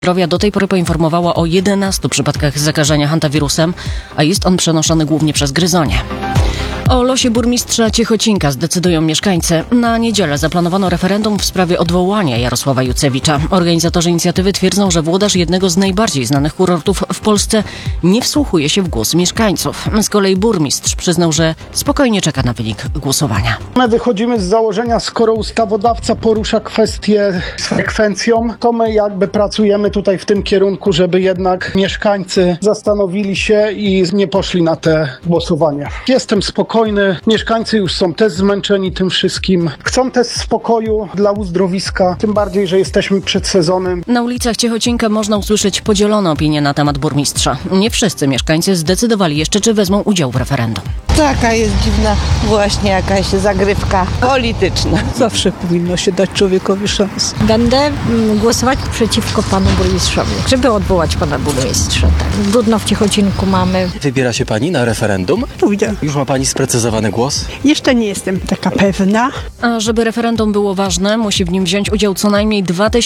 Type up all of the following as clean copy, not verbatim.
Zdrowia do tej pory poinformowała o 11 przypadkach zakażenia hantawirusem, a jest on przenoszony głównie przez gryzonie. O losie burmistrza Ciechocinka zdecydują mieszkańcy. Na niedzielę zaplanowano referendum w sprawie odwołania Jarosława Jucewicza. Organizatorzy inicjatywy twierdzą, że włodarz jednego z najbardziej znanych kurortów w Polsce nie wsłuchuje się w głos mieszkańców. Z kolei burmistrz przyznał, że spokojnie czeka na wynik głosowania. My wychodzimy z założenia, skoro ustawodawca porusza kwestię z frekwencją, to my jakby pracujemy tutaj w tym kierunku, żeby jednak mieszkańcy zastanowili się i nie poszli na te głosowania. Jestem spokojny. Mieszkańcy już są też zmęczeni tym wszystkim. Chcą też spokoju dla uzdrowiska, tym bardziej, że jesteśmy przed sezonem. Na ulicach Ciechocinka można usłyszeć podzielone opinie na temat burmistrza. Nie wszyscy mieszkańcy zdecydowali jeszcze, czy wezmą udział w referendum. Taka jest dziwna właśnie jakaś zagrywka polityczna. Zawsze powinno się dać człowiekowi szansę. Będę głosować przeciwko panu burmistrzowi, żeby odwołać pana burmistrza. Tak. Brudno w Ciechocinku mamy. Wybiera się pani na referendum? Pójdę. Już ma pani sprecyzowany głos? Jeszcze nie jestem taka pewna. A żeby referendum było ważne, musi w nim wziąć udział co najmniej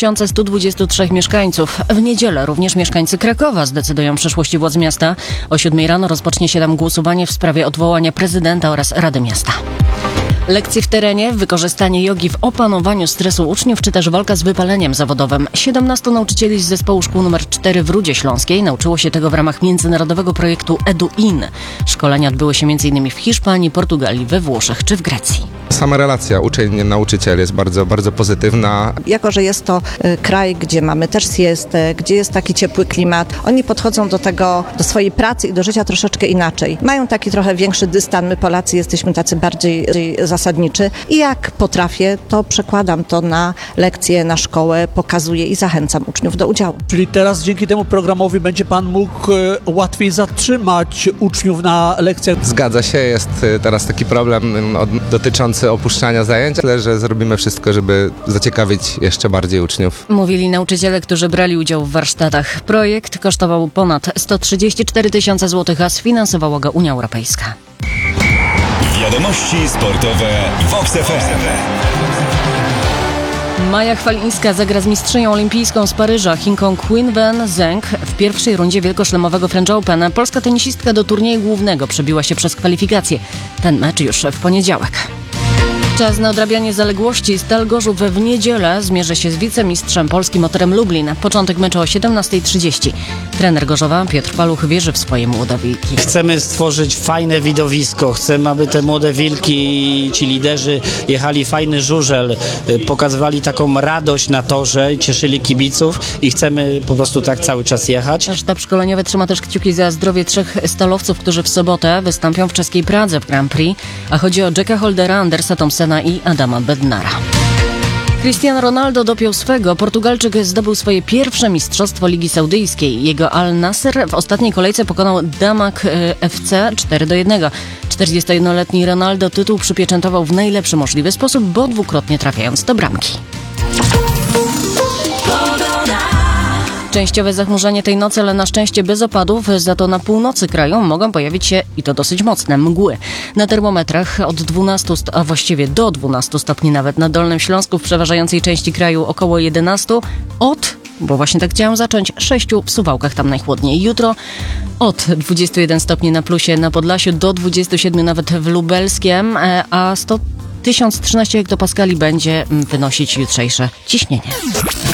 2123 mieszkańców. W niedzielę również mieszkańcy Krakowa zdecydują o przyszłości władz miasta. O 7 rano rozpocznie się tam głosowanie w sprawie odwołania prezydenta oraz Rady Miasta. Lekcje w terenie, wykorzystanie jogi w opanowaniu stresu uczniów, czy też walka z wypaleniem zawodowym. 17 nauczycieli z zespołu szkół nr 4 w Rudzie Śląskiej nauczyło się tego w ramach międzynarodowego projektu EduIn. Szkolenia odbyły się m.in. w Hiszpanii, Portugalii, we Włoszech czy w Grecji. Sama relacja uczeń-nauczyciel jest bardzo, bardzo pozytywna. Jako, że jest to kraj, gdzie mamy też siestę, gdzie jest taki ciepły klimat, oni podchodzą do tego, do swojej pracy i do życia troszeczkę inaczej. Mają taki trochę większy dystans, my Polacy jesteśmy tacy bardziej zasadniczy i jak potrafię, to przekładam to na lekcje, na szkołę, pokazuję i zachęcam uczniów do udziału. Czyli teraz dzięki temu programowi będzie pan mógł łatwiej zatrzymać uczniów na lekcjach? Zgadza się, jest teraz taki problem dotyczący opuszczania zajęć, ale że zrobimy wszystko, żeby zaciekawić jeszcze bardziej uczniów. Mówili nauczyciele, którzy brali udział w warsztatach. Projekt kosztował ponad 134 000 złotych, a sfinansowała go Unia Europejska. Wiadomości sportowe w Vox FM. Maja Chwalińska zagra z mistrzynią olimpijską z Paryża, Chinką Qinwen Zheng w pierwszej rundzie wielkoszlemowego French Open. Polska tenisistka do turnieju głównego przebiła się przez kwalifikacje. Ten mecz już w poniedziałek. Czas na odrabianie zaległości. Stal Gorzów w niedzielę zmierzy się z wicemistrzem Polski Motorem Lublin. Początek meczu o 17:30. Trener Gorzowa Piotr Paluch wierzy w swoje młode wilki. Chcemy stworzyć fajne widowisko. Chcemy, aby te młode wilki, ci liderzy jechali fajny żużel, pokazywali taką radość na torze, cieszyli kibiców i chcemy po prostu tak cały czas jechać. Sztab szkoleniowy trzyma też kciuki za zdrowie 3 stalowców, którzy w sobotę wystąpią w czeskiej Pradze w Grand Prix, a chodzi o Jacka Holdera, Andersa Thompsona i Adama Bednara. Cristiano Ronaldo dopiął swego. Portugalczyk zdobył swoje pierwsze mistrzostwo Ligi Saudyjskiej. Jego Al Nassr w ostatniej kolejce pokonał Damak FC 4-1. 41-letni Ronaldo tytuł przypieczętował w najlepszy możliwy sposób, bo dwukrotnie trafiając do bramki. Częściowe zachmurzenie tej nocy, ale na szczęście bez opadów, za to na północy kraju mogą pojawić się, i to dosyć mocne, mgły. Na termometrach od 12, a właściwie do 12 stopni nawet na Dolnym Śląsku, w przeważającej części kraju około 11, bo właśnie tak chciałam zacząć, 6 w Suwałkach, tam najchłodniej. Jutro od 21 stopni na plusie na Podlasiu do 27 nawet w Lubelskiem, a 1013 hektopaskali będzie wynosić jutrzejsze ciśnienie.